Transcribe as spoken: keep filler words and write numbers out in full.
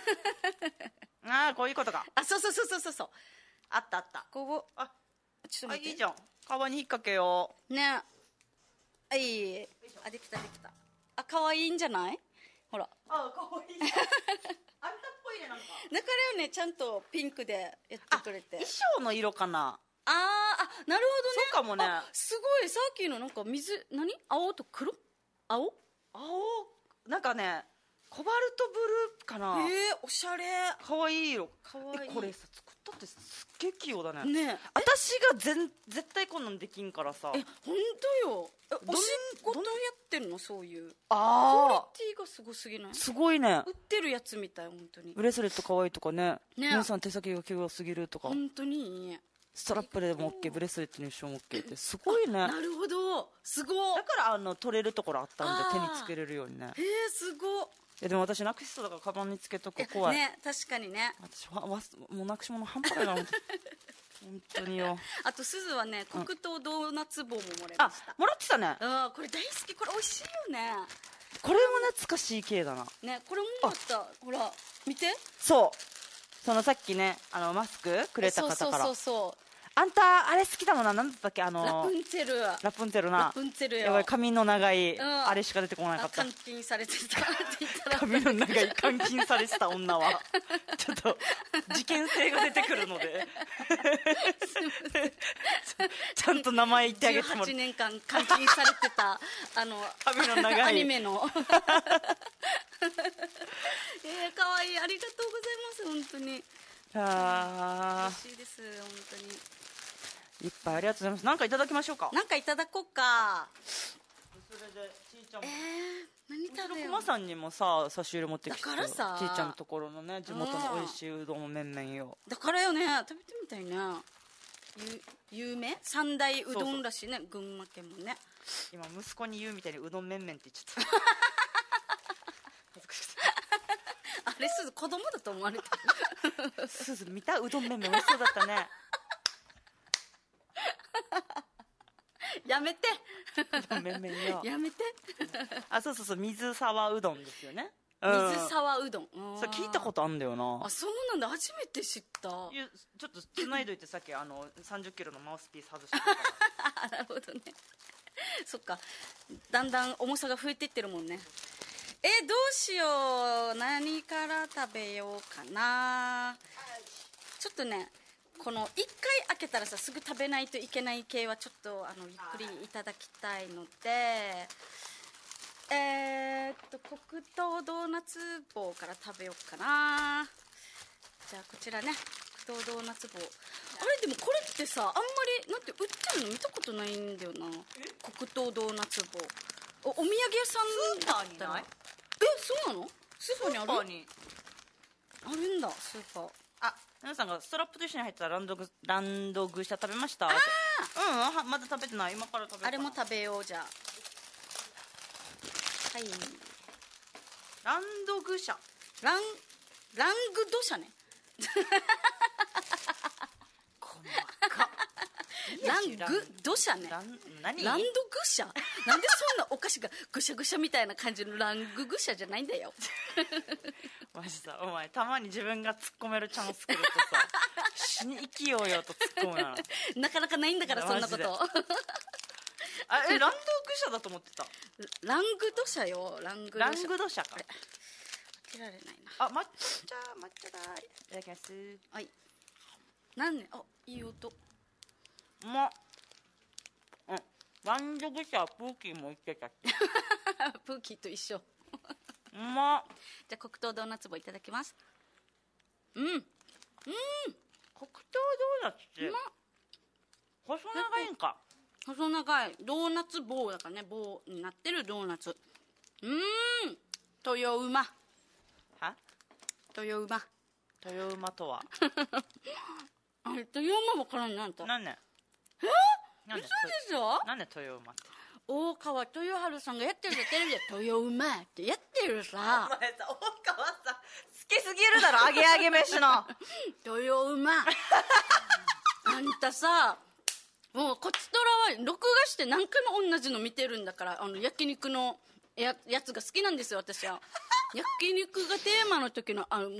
ああこういうことか。 あ、そうそうそうそうそうそう。 あったあった。 ここ、 あちょっと待って。 あいいじゃん。革に引っ掛けようね。あ、いい。あ、できたできた。あ、可愛いんじゃない？ほら。 ああかわいい。あんたっぽいねなんか。 だからよね、ちゃんとピンクでやってくれて。 衣装の色かな。 あー、あ、なるほどね。 そうかもね。 あ、すごい。さっきのなんか水、何？青と黒？青？ 青なんかねコバルトブルーかな。 えー、おしゃれ。 かわいい色。 かわいい。 これさ作ったってすっげえ器用だね。 ね。 私が全絶対こんなんできんからさ。 え、本当よ。え、お仕事やってるの？そういうクあオリティがすごすぎない？ すごいね。 売ってるやつみたい。本当にブレスレットかわいいとかね。 ね皆さん手先が器用すぎるとか。 本当にいい。 ストラップでも OK ブレスレットにしても OK ってすごいね。 なるほど。すごい。 だからあの取れるところあったんであー手につけれるようにね。 へえ、すごい。 いやでも私なくしそうだからカバンにつけとく怖い。 ね、確かにね。 私わわもうなくし物半端ないな本当によ。 あとすずはね、黒糖ドーナツ棒ももらいあました。 もらってたね。 あ、これ大好き。これ美味しいよね。 これも懐かしい系だな。 ね、これももらった。ほら見て。 そうそのさっきねあのマスクくれた方から、 そうそうそうそう。 あんたあれ好きだもんな。何だったっけあのラプンツェル。 ラプンツェルな。 ラプンツェルよ。 やばい髪の長い、 うん、 あれしか出てこなかった。 監禁されてたって言ったら髪の長い監禁されてた女はちょっと事件性が出てくるのでちゃんと名前言ってあげてもらじゅうはちねんかん監禁されてたあの髪の長いアニメのえー、かわいい。ありがとうございます本当に。 あ嬉しいです本当に。 いっぱいありがとうございます。なんかいただきましょうか。 なんかいただこうか。 それでちーちゃんもえー、何食べよう。 うちのクマさんにもさ差し入れ持ってきてだからさちーちゃんのところのね地元の美味しいうどん麺々よ。 だからよね、食べてみたいね。ゆ有名三大うどんらしいね。そうそう群馬県もね。 今息子に言うみたいにうどん麺々って言っちゃった恥ずかしくてあれすず子供だと思われてるすず見たうどん麺々美味しそうだったねやめてうどん麺々よやめてあそうそうそう水沢うどんですよね。 水沢うどん、 それ聞いたことあんだよな。 あ、そうなんだ。初めて知った。 いやちょっとつないどいてさっきあのさんじゅっキロのマウスピース外してたからなるほどねそっか、だんだん重さが増えていってるもんね。え、どうしよう。何から食べようかな。ちょっとね、このいっかい開けたらさすぐ食べないといけない系はちょっとあのゆっくりいただきたいので、えーっと黒糖ドーナツ棒から食べようかな。じゃあこちらね、黒糖ドーナツ棒。あれでもこれってさ、あんまりなんて売ってるの見たことないんだよな。黒糖ドーナツ棒。お、お土産屋さんだったらスーパーにない？ え、そうなの？スーパーにある？ スーパーにあるんだ、スーパー。 あ、皆さんがストラップと一緒に入ったランドグランドグシャ食べましたって。うん、はまだ食べてない。今から食べる。 あれも食べよう。じゃあはい、 ランドグシャランラングドシャね細かラングドシャね。 ラン何ランドグシャなんでそんなお菓子がぐしゃぐしゃみたいな感じのランググシャじゃないんだよマジさ、お前たまに自分が突っ込めるチャンス来るとさ死に生きようよと突っ込むななかなかないんだからそんなことあえランドグシャだと思ってた。 ラングドシャよ。ラングドシャラングドシャか。 開けられないな。 あ抹茶抹茶だ。いただきます。 はい。なんね、あ、いい音。 うまっ。うんランドグシャプーキーも言ってたプーキーと一緒うまっ。 じゃあ黒糖ドーナツ棒いただきます。うんうん。 黒糖ドーナツってうまっ。 細長いんか。 細長いドーナツ棒だからね、棒になってるドーナツ。うーん、豊うま。 は豊うま。 豊馬とはあれ豊うまもからんなんと。 なんねえなんで嘘でしょ。 なんで豊馬って大川豊春さんがやってるテレビで豊うまってやってるさ。 お前さ大川さん好きすぎるだろ揚げ揚げ飯の豊うまあんたさ、もうこちとらは録画して何回も同じの見てるんだから、あの焼肉のややつが好きなんですよ私は焼肉がテーマの時のあの